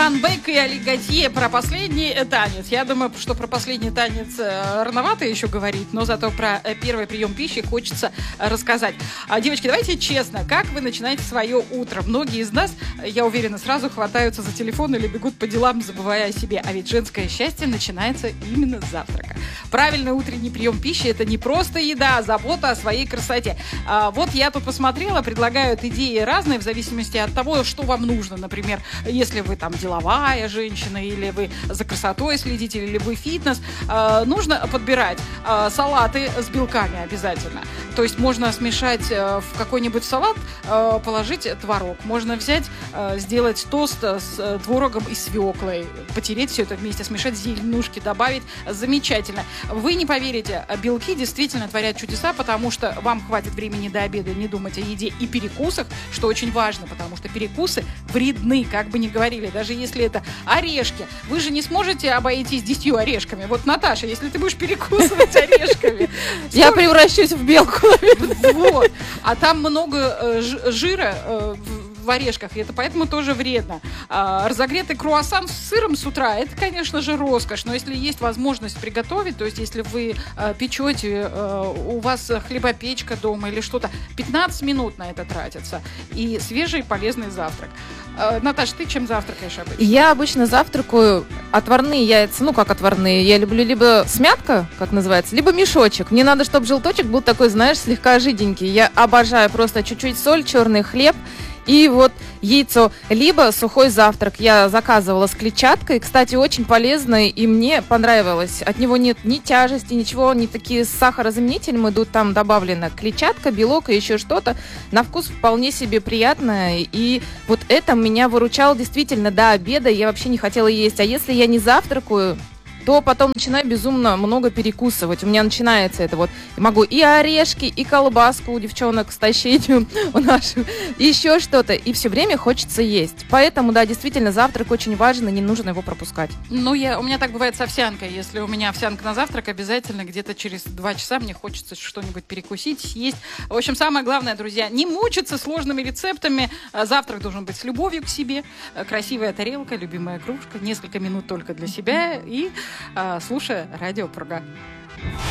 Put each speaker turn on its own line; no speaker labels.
Роман Бек и Али Готье про последний танец. Я думаю, что про последний танец рановато еще говорить, но зато про первый прием пищи хочется рассказать. Девочки, давайте честно, как вы начинаете свое утро? Многие из нас, я уверена, сразу хватаются за телефон или бегут по делам, забывая о себе. А ведь женское счастье начинается именно с завтрака. Правильный утренний прием пищи – это не просто еда, а забота о своей красоте. Вот я тут посмотрела, предлагают идеи разные в зависимости от того, что вам нужно. Например, если вы там деловая женщина, или вы за красотой следите, или вы фитнес, нужно подбирать салаты с белками обязательно. То есть можно смешать в какой-нибудь салат, положить творог. Можно взять, сделать тост с творогом и свеклой, потереть все это вместе, смешать зеленушки, добавить. Замечательно. Вы не поверите, белки действительно творят чудеса, потому что вам хватит времени до обеда не думать о еде и перекусах, что очень важно, потому что перекусы вредны, как бы ни говорили, даже если это орешки. Вы же не сможете обойтись 10 орешками. Вот, Наташа, если ты будешь перекусывать орешками...
Я превращусь в белку.
Вот. А там много жира в орешках, и это поэтому тоже вредно. Разогретый круассан с сыром с утра, это, конечно же, роскошь, но если есть возможность приготовить, то есть если вы печете, у вас хлебопечка дома или что-то, 15 минут на это тратится, и свежий полезный завтрак. Наташа, ты чем завтракаешь обычно?
Я обычно завтракаю отварные яйца, ну как отварные, я люблю либо смятка, как называется, либо мешочек. Мне надо, чтобы желточек был такой, знаешь, слегка жиденький. Я обожаю просто чуть-чуть соль, черный хлеб и вот яйцо, либо сухой завтрак. Я заказывала с клетчаткой, кстати, очень полезный, и мне понравилось. От него нет ни тяжести, ничего, не такие с сахарозаменителем идут, там добавлена клетчатка, белок и еще что-то. На вкус вполне себе приятное, и вот это меня выручало действительно до обеда, я вообще не хотела есть. А если я не завтракаю, то потом начинаю безумно много перекусывать. У меня начинается это вот. Могу и орешки, и колбаску у девчонок стащить у наших, и еще что-то. И все время хочется есть. Поэтому, да, действительно, завтрак очень важен, и не нужно его пропускать.
Ну, у меня так бывает с овсянкой. Если у меня овсянка на завтрак, обязательно где-то через 2 часа мне хочется что-нибудь перекусить, съесть. В общем, самое главное, друзья, не мучиться сложными рецептами. Завтрак должен быть с любовью к себе. Красивая тарелка, любимая кружка, несколько минут только для себя и слушая Радио Пурга.